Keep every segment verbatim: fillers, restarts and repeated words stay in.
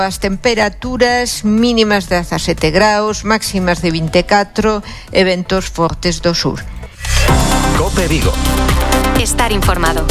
As temperaturas mínimas de dezasete graus, máximas de vinte e catro e ventos fortes do sur. COPE Vigo. Estar informado.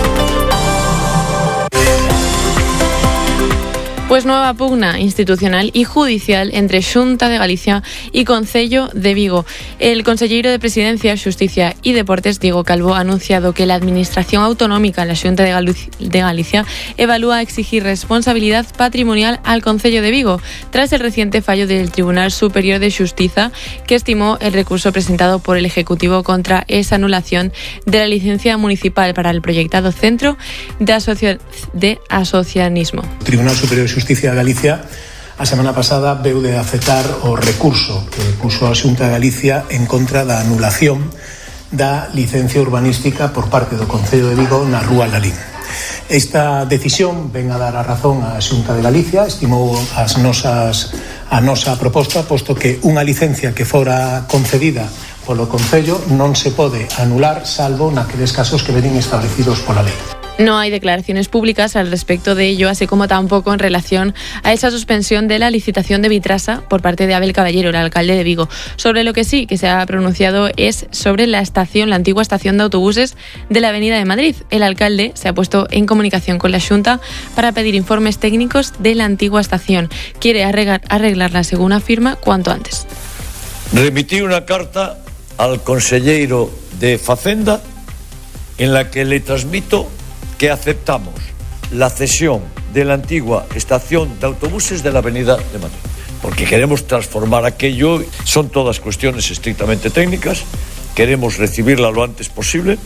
Pues nueva pugna institucional y judicial entre Xunta de Galicia y Concello de Vigo. El conselleiro de Presidencia, Xusticia y Deportes, Diego Calvo, ha anunciado que la Administración Autonómica, la Xunta de, Galu- de Galicia, evalúa exigir responsabilidad patrimonial al Concello de Vigo, tras el reciente fallo del Tribunal Superior de Xustiza, que estimó el recurso presentado por el Ejecutivo contra esa anulación de la licencia municipal para el proyectado Centro de, Asocia- de Asocianismo. Tribunal Superior de Xusticia de Galicia a semana pasada veu de aceptar o recurso que puso a Xunta de Galicia en contra da anulación da licencia urbanística por parte do Concello de Vigo na Rúa Lalín. Esta decisión ven a dar a razón a Xunta de Galicia, estimou as nosas, a nosa proposta, posto que unha licencia que fora concedida polo Concello non se pode anular salvo naqueles casos que venen establecidos pola lei. No hay declaraciones públicas al respecto de ello, así como tampoco en relación a esa suspensión de la licitación de Vitrasa por parte de Abel Caballero, el alcalde de Vigo. Sobre lo que sí que se ha pronunciado es sobre la estación, la antigua estación de autobuses de la Avenida de Madrid. El alcalde se ha puesto en comunicación con la Xunta para pedir informes técnicos de la antigua estación. Quiere arreglar, arreglarla, según afirma, cuanto antes. Remití una carta al conselleiro de Facenda en la que le transmito que aceptamos la cesión de la antigua estación de autobuses de la Avenida de Madrid, porque queremos transformar aquello. Son todas cuestiones estrictamente técnicas, queremos recibirla lo antes posible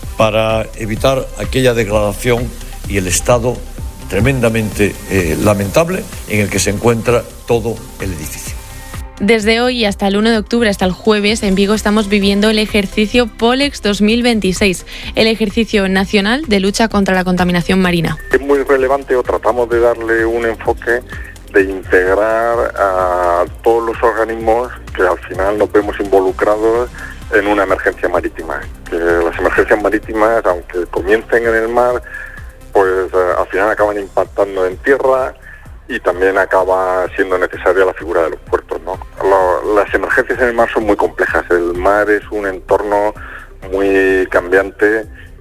para evitar aquella degradación y el estado tremendamente eh, lamentable en el que se encuentra todo el edificio. Desde hoy hasta el uno de octubre, hasta el jueves, en Vigo estamos viviendo el ejercicio Polex dos mil veintiséis, el ejercicio nacional de lucha contra la contaminación marina. Es muy relevante, o tratamos de darle un enfoque de integrar a todos los organismos que al final nos vemos involucrados en una emergencia marítima. Que las emergencias marítimas, aunque comiencen en el mar, pues al final acaban impactando en tierra, y también acaba siendo necesaria la figura de los puertos, ¿no? Lo, las emergencias en el mar son muy complejas. El mar es un entorno muy cambiante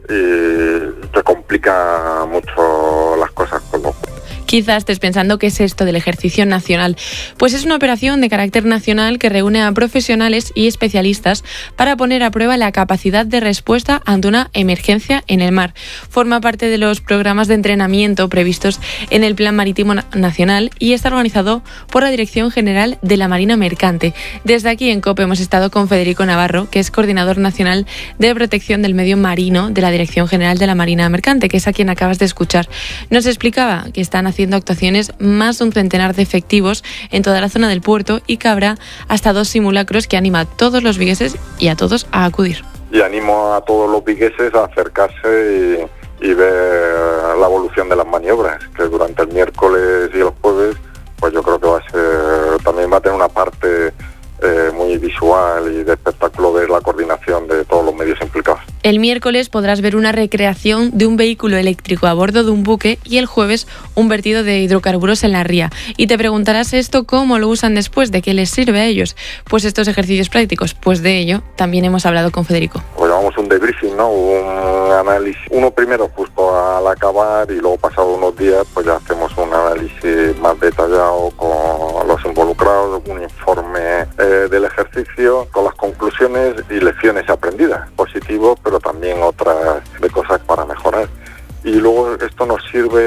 y que complica mucho las cosas con los... Quizás estés pensando qué es esto del ejercicio nacional. Pues es una operación de carácter nacional que reúne a profesionales y especialistas para poner a prueba la capacidad de respuesta ante una emergencia en el mar. Forma parte de los programas de entrenamiento previstos en el Plan Marítimo Nacional y está organizado por la Dirección General de la Marina Mercante. Desde aquí en COPE hemos estado con Federico Navarro, que es coordinador nacional de protección del medio marino de la Dirección General de la Marina Mercante, que es a quien acabas de escuchar. Nos explicaba que están haciendo haciendo actuaciones más de un centenar de efectivos en toda la zona del puerto y que habrá hasta dos simulacros que anima a todos los vigueses y a todos a acudir. Y animo a todos los vigueses a acercarse y, y ver la evolución de las maniobras, que durante el miércoles y el jueves, pues yo creo que va a ser, también va a tener una parte eh, muy visual y de espectáculo, ver la coordinación de todos los medios implicados. El miércoles podrás ver una recreación de un vehículo eléctrico a bordo de un buque y el jueves un vertido de hidrocarburos en la ría. Y te preguntarás esto, ¿cómo lo usan después? ¿De qué les sirve a ellos? Pues estos ejercicios prácticos, pues de ello también hemos hablado con Federico. Pues llamamos un debriefing, ¿no? Un análisis, uno primero justo al acabar y luego pasado unos días pues ya hacemos un análisis más detallado con los involucrados, un informe eh, del ejercicio con las conclusiones y lecciones aprendidas, positivos, pero también otras de cosas para mejorar. Y luego esto nos sirve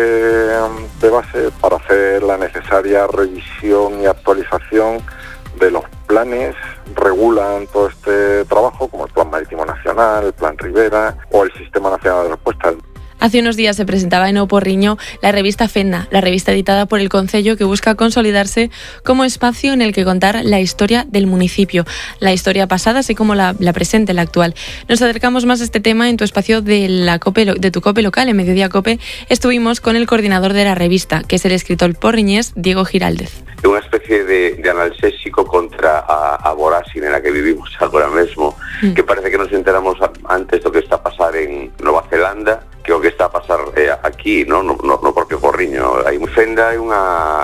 de base para hacer la necesaria revisión y actualización de los planes, regulan todo este trabajo, como el Plan Marítimo Nacional, el Plan Ribera o el Sistema Nacional de Respuesta. Hace unos días se presentaba en O Porriño la revista Fenda, la revista editada por el Concello que busca consolidarse como espacio en el que contar la historia del municipio, la historia pasada así como la, la presente, la actual. Nos acercamos más a este tema en tu espacio de, la COPE, de tu COPE local, en Mediodía COPE. Estuvimos con el coordinador de la revista, que es el escritor porriñés Diego Giraldez. Unha especie de, de analxésico contra a, a voráxine na que vivimos agora mesmo, mm. que parece que nos enteramos antes do que está a pasar en Nova Zelanda que o que está a pasar eh, aquí, no, no, no, no propio Porriño. Aí Fenda é unha